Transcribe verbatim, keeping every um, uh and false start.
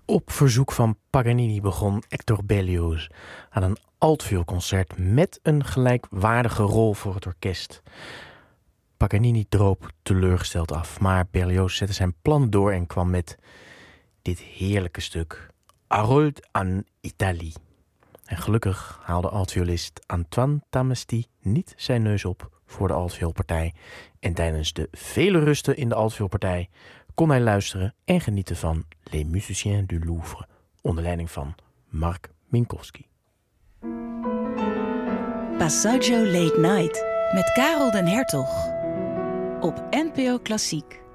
Op verzoek van Paganini begon Hector Berlioz aan een altvioolconcert met een gelijkwaardige rol voor het orkest. Paganini droop teleurgesteld af, maar Berlioz zette zijn plannen door en kwam met dit heerlijke stuk, Harold en Italie. En gelukkig haalde altviolist Antoine Tamesti niet zijn neus op voor de altvioolpartij. En tijdens de vele rusten in de altvioolpartij kon hij luisteren en genieten van Les Musiciens du Louvre, onder leiding van Mark Minkowski. Passaggio Late Night met Karel den Hertog op N P O Klassiek.